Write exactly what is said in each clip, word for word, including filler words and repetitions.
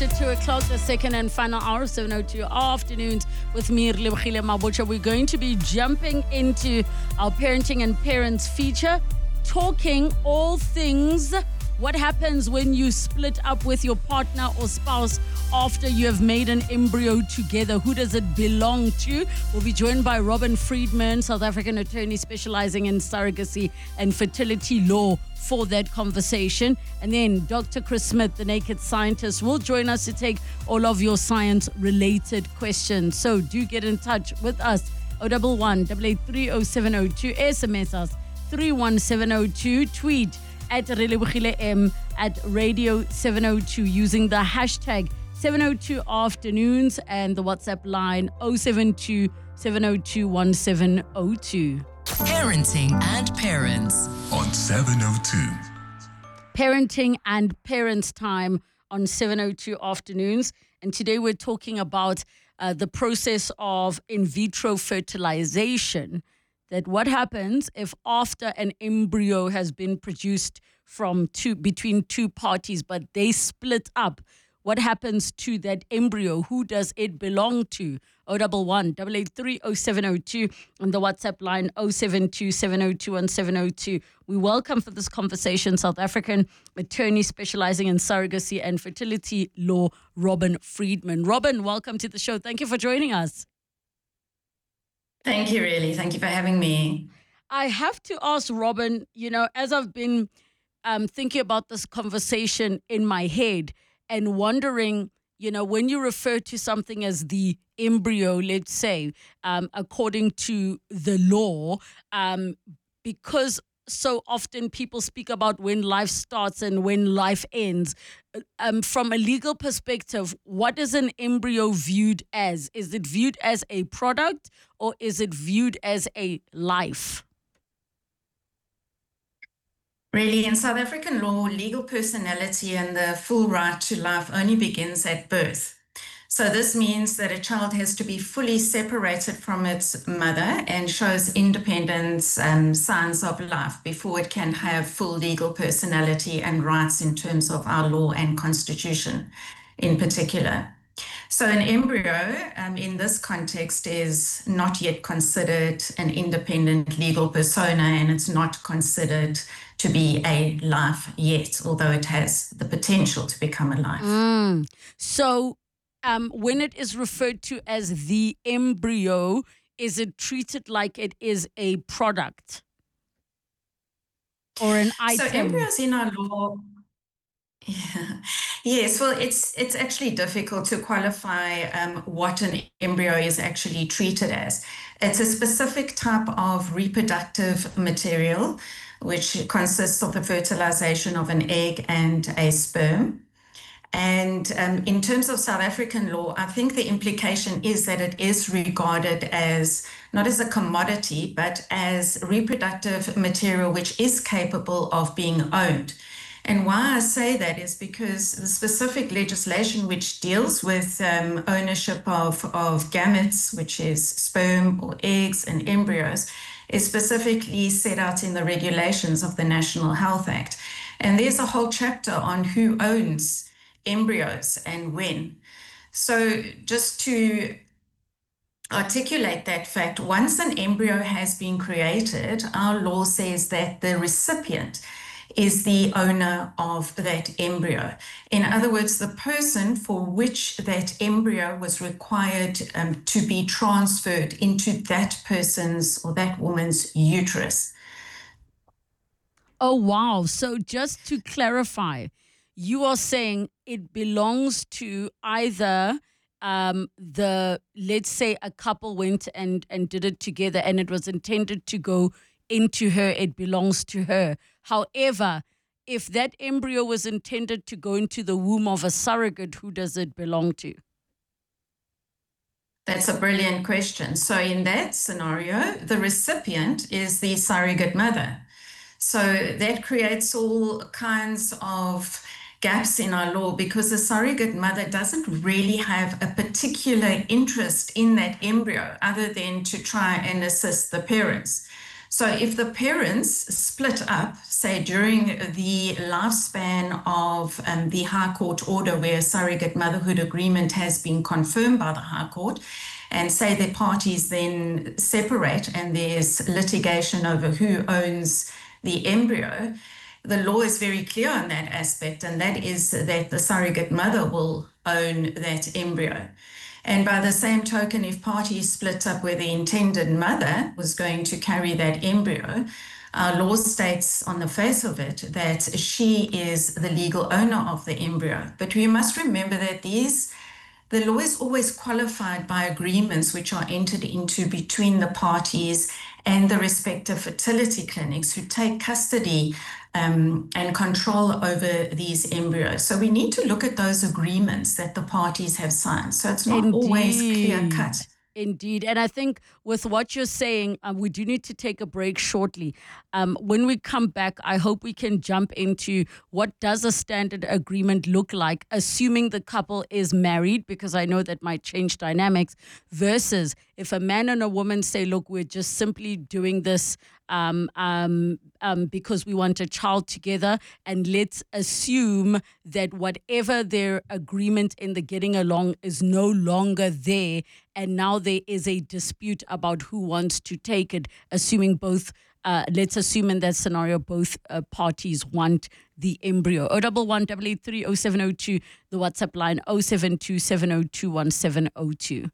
to two o'clock, the second and final hour, seven oh two afternoons with me, Relebogile Mabotja. We're going to be jumping into our parenting and parents feature, talking all things what happens when you split up with your partner or spouse after you have made an embryo together. Who does it belong to? We'll be joined by Robin Friedman, South African attorney specializing in surrogacy and fertility law, for that conversation. And then Doctor Chris Smith, the naked scientist, will join us to take all of your science-related questions. So do get in touch with us. oh one one, eight eight three, oh seven oh two. S M S us three one seven oh two. Tweet at Relebogile M at Radio seven oh two using the hashtag seven oh two afternoons and the WhatsApp line oh seven two, seven oh two, one seven oh two. Parenting and Parents on seven oh two. Parenting and Parents time on seven oh two afternoons. And today we're talking about uh, the process of in vitro fertilization. That what happens if after an embryo has been produced from two between two parties, but they split up, what happens to that embryo? Who does it belong to? oh one one, eight eight three, oh seven oh two on the WhatsApp line oh seven two, seven oh two, one seven oh two. We welcome for this conversation South African attorney specializing in surrogacy and fertility law, Robin Friedman. Robin, welcome to the show. Thank you for joining us. Thank you, really. Thank you for having me. I have to ask, Robin, you know, as I've been um, thinking about this conversation in my head and wondering, you know, when you refer to something as the embryo, let's say, um, according to the law, um, because so often people speak about when life starts and when life ends. Um, from a legal perspective, what is an embryo viewed as? Is it viewed as a product or is it viewed as a life? Really, in South African law, legal personality and the full right to life only begins at birth. So this means that a child has to be fully separated from its mother and shows independence and signs of life before it can have full legal personality and rights in terms of our law and constitution in particular. So an embryo um, in this context is not yet considered an independent legal persona, and it's not considered to be a life yet, although it has the potential to become a life. Mm. So um, when it is referred to as the embryo, is it treated like it is a product or an item? So embryos in our law... Yeah. Yes, well, it's it's actually difficult to qualify um, what an embryo is actually treated as. It's a specific type of reproductive material which consists of the fertilization of an egg and a sperm. And um, in terms of South African law, I think the implication is that it is regarded as not as a commodity, but as reproductive material which is capable of being owned. And why I say that is because the specific legislation which deals with um, ownership of, of gametes, which is sperm or eggs and embryos, is specifically set out in the regulations of the National Health Act. And there's a whole chapter on who owns embryos and when. So just to articulate that fact, once an embryo has been created, our law says that the recipient is the owner of that embryo. In other words, the person for which that embryo was required um, to be transferred into that person's or that woman's uterus. Oh, wow. So just to clarify, you are saying it belongs to either um, the, let's say a couple went and, and did it together and it was intended to go into her, it belongs to her. However, if that embryo was intended to go into the womb of a surrogate, who does it belong to? That's a brilliant question. So in that scenario, the recipient is the surrogate mother. So that creates all kinds of gaps in our law because the surrogate mother doesn't really have a particular interest in that embryo other than to try and assist the parents. So if the parents split up, say during the lifespan of um, the High Court order where a surrogate motherhood agreement has been confirmed by the High Court, and say the parties then separate and there's litigation over who owns the embryo, the law is very clear on that aspect, and that is that the surrogate mother will own that embryo. And by the same token, if parties split up where the intended mother was going to carry that embryo, our law states on the face of it that she is the legal owner of the embryo. But we must remember that these, the law is always qualified by agreements which are entered into between the parties and the respective fertility clinics who take custody um, and control over these embryos. So we need to look at those agreements that the parties have signed. So it's not Indeed. always clear cut. Indeed. And I think with what you're saying, um, we do need to take a break shortly. Um, when we come back, I hope we can jump into what does a standard agreement look like, assuming the couple is married, because I know that might change dynamics, versus if a man and a woman say, look, we're just simply doing this um, um, um, because we want a child together, and let's assume that whatever their agreement in the getting along is no longer there, and now there is a dispute about who wants to take it, assuming both, uh, let's assume in that scenario, both uh, parties want the embryo. oh one one, eight eight three, oh seven oh two, the WhatsApp line oh seven two, seven oh two, one seven oh two.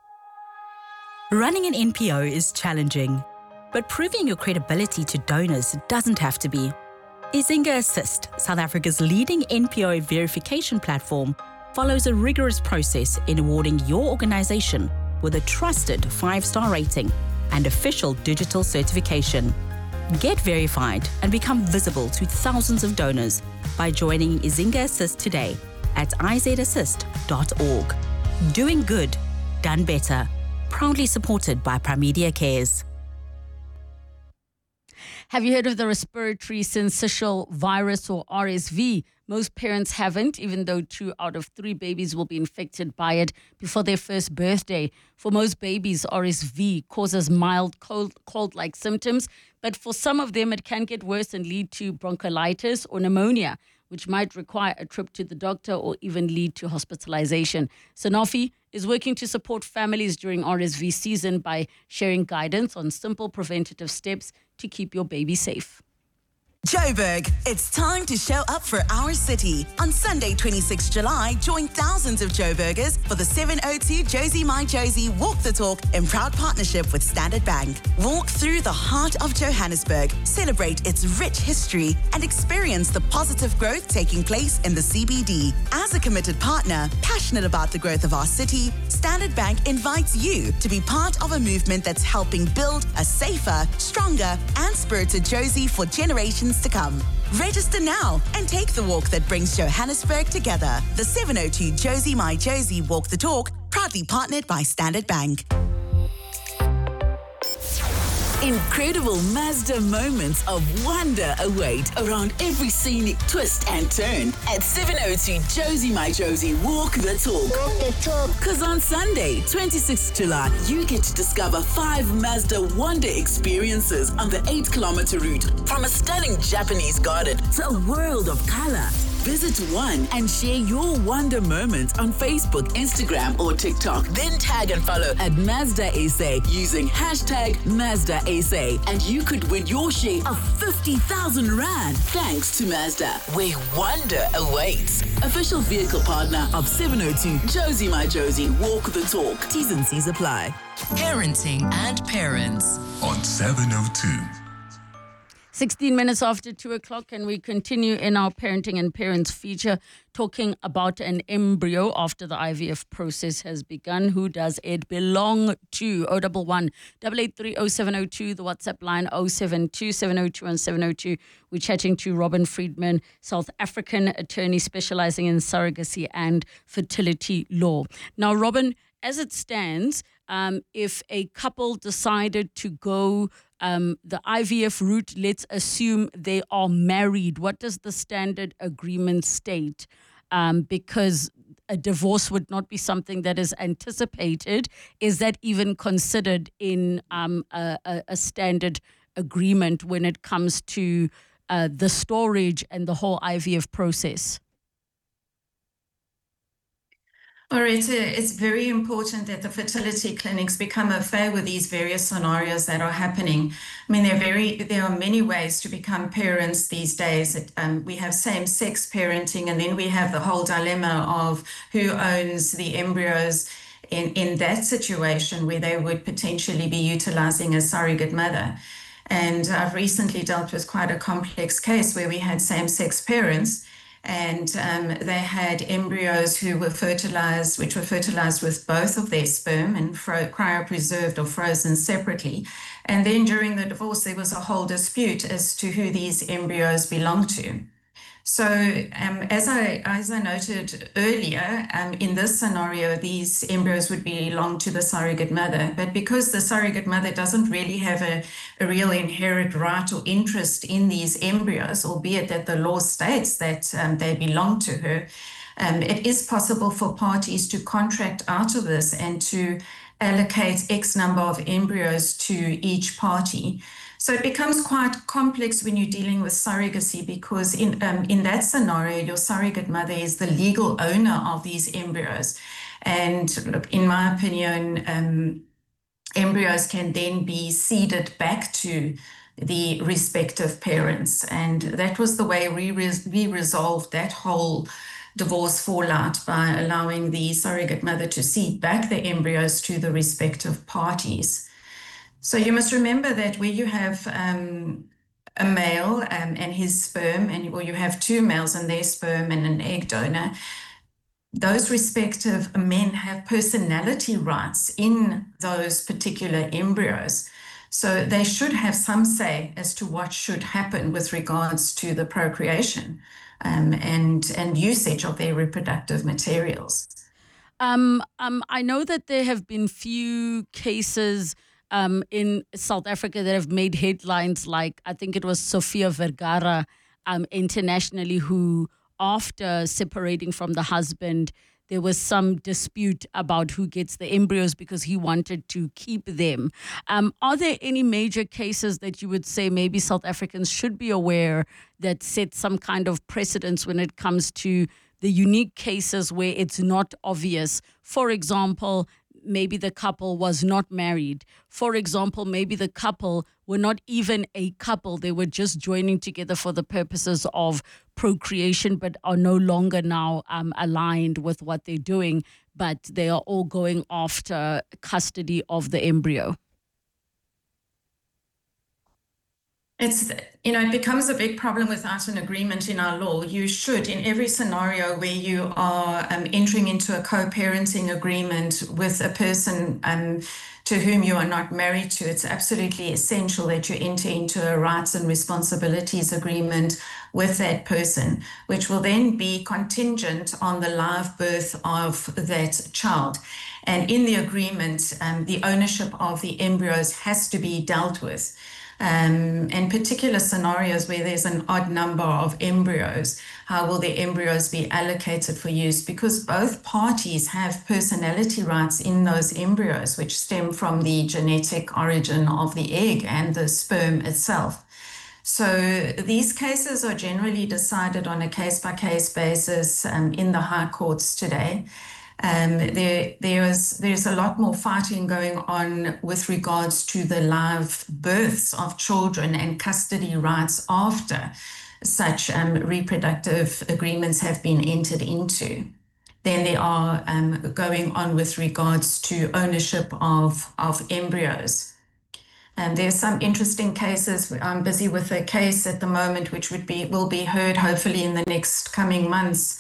Running an N P O is challenging, but proving your credibility to donors doesn't have to be. Izinga Assist, South Africa's leading N P O verification platform, follows a rigorous process in awarding your organization with a trusted five-star rating and official digital certification. Get verified and become visible to thousands of donors by joining Izinga Assist today at i z assist dot org. Doing good, done better. Proudly supported by Primedia Cares. Have you heard of the respiratory syncytial virus, or R S V? Most parents haven't, even though two out of three babies will be infected by it before their first birthday. For most babies, R S V causes mild cold, cold-like symptoms, but for some of them, it can get worse and lead to bronchiolitis or pneumonia, which might require a trip to the doctor or even lead to hospitalization. Sanofi is working to support families during R S V season by sharing guidance on simple preventative steps to keep your baby safe. Joburg, it's time to show up for our city. On Sunday, twenty-sixth of July, join thousands of Joburgers for the seven oh two Josie My Josie Walk the Talk in proud partnership with Standard Bank. Walk through the heart of Johannesburg, celebrate its rich history, and experience the positive growth taking place in the C B D. As a committed partner, passionate about the growth of our city, Standard Bank invites you to be part of a movement that's helping build a safer, stronger, and spirited Josie for generations to come. Register now and take the walk that brings Johannesburg together. The seven oh two Josie My Josie Walk the Talk, proudly partnered by Standard Bank. Incredible Mazda moments of wonder await around every scenic twist and turn at seven oh two Josie My Josie Walk the Talk. Walk the talk. Because on Sunday, twenty-sixth of July, you get to discover five Mazda wonder experiences on the eight kilometer route, from a stunning Japanese garden to a world of color. Visit one and share your wonder moments on Facebook, Instagram, or TikTok. Then tag and follow at Mazda S A using hashtag Mazda S A, and you could win your share of fifty thousand rand thanks to Mazda, where wonder awaits. Official vehicle partner of seven oh two Josie My Josie Walk the Talk. T's and C's apply. Parenting and Parents on seven oh two. sixteen minutes after two o'clock, and we continue in our Parenting and Parents feature talking about an embryo after the I V F process has begun. Who does it belong to? oh one one, eight eight three, oh seven oh two, the WhatsApp line oh seven two, seven oh two, one seven oh two. We're chatting to Robin Friedman, South African attorney specializing in surrogacy and fertility law. Now, Robin, as it stands, um, if a couple decided to go Um, the I V F route, let's assume they are married, what does the standard agreement state? Um, because a divorce would not be something that is anticipated. Is that even considered in um, a, a, a standard agreement when it comes to uh, the storage and the whole I V F process? Loretta, it's very important that the fertility clinics become aware with these various scenarios that are happening. I mean, there are very there are many ways to become parents these days. Um, we have same-sex parenting, and then we have the whole dilemma of who owns the embryos in, in that situation where they would potentially be utilizing a surrogate mother. And I've recently dealt with quite a complex case where we had same-sex parents, and um, they had embryos who were fertilized, which were fertilized with both of their sperm and fro- cryopreserved or frozen separately. And then during the divorce, there was a whole dispute as to who these embryos belonged to. So um, as I as I noted earlier, um, in this scenario, these embryos would belong to the surrogate mother. But because the surrogate mother doesn't really have a, a real inherent right or interest in these embryos, albeit that the law states that um, they belong to her, um, it is possible for parties to contract out of this and to allocate X number of embryos to each party. So it becomes quite complex when you're dealing with surrogacy, because in um, in that scenario, your surrogate mother is the legal owner of these embryos. And look, in my opinion, um, embryos can then be ceded back to the respective parents. And that was the way we, res- we resolved that whole divorce fallout, by allowing the surrogate mother to cede back the embryos to the respective parties. So you must remember that where you have um, a male um, and his sperm, and or you have two males and their sperm and an egg donor, those respective men have personality rights in those particular embryos. So they should have some say as to what should happen with regards to the procreation um, and, and usage of their reproductive materials. Um, um, I know that there have been few cases Um, in South Africa that have made headlines, like I think it was Sofia Vergara um, internationally, who after separating from the husband, there was some dispute about who gets the embryos because he wanted to keep them. Um, are there any major cases that you would say maybe South Africans should be aware that set some kind of precedence when it comes to the unique cases where it's not obvious? For example, maybe the couple was not married. For example, maybe the couple were not even a couple. They were just joining together for the purposes of procreation, but are no longer now um, aligned with what they're doing, but they are all going after custody of the embryo. It's, you know, it becomes a big problem without an agreement in our law. You should, in every scenario where you are um, entering into a co-parenting agreement with a person um, to whom you are not married to, it's absolutely essential that you enter into a rights and responsibilities agreement with that person, which will then be contingent on the live birth of that child. And in the agreement, um, the ownership of the embryos has to be dealt with. Um, in particular scenarios where there's an odd number of embryos, how will the embryos be allocated for use? Because both parties have personality rights in those embryos, which stem from the genetic origin of the egg and the sperm itself. So these cases are generally decided on a case-by-case basis um, in the high courts today. Um, there, there's, there's a lot more fighting going on with regards to the live births of children and custody rights after such um, reproductive agreements have been entered into. Then there are um, going on with regards to ownership of, of embryos. And there's some interesting cases. I'm busy with a case at the moment which would be will be heard hopefully in the next coming months,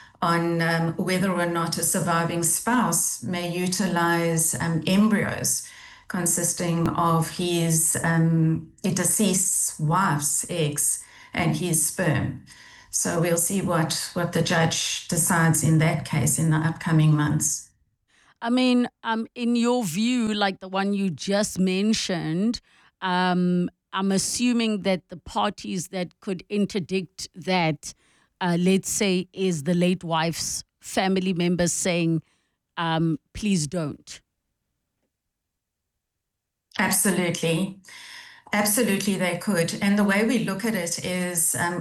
on um, whether or not a surviving spouse may utilize um, embryos consisting of his um, deceased wife's eggs and his sperm. So we'll see what, what the judge decides in that case in the upcoming months. I mean, um, in your view, like the one you just mentioned, um, I'm assuming that the parties that could interdict that, Uh, let's say, is the late wife's family members saying, um, please don't. Absolutely. Absolutely, they could. And the way we look at it is um,